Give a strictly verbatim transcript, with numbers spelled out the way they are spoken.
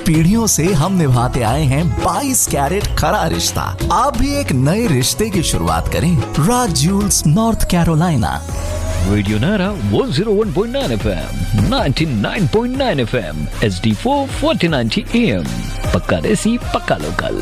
पीढ़ियों से हम निभाते आए हैं बाईस कैरेट खरा रिश्ता। आप भी एक नए रिश्ते की शुरुआत करें। राज ज्यूल्स, नॉर्थ कैरोलिना। रेडियो नारा one oh one point nine F M, ninety-nine point nine F M, H D four forty ninety A M। पक्का देसी, पक्का लोकल।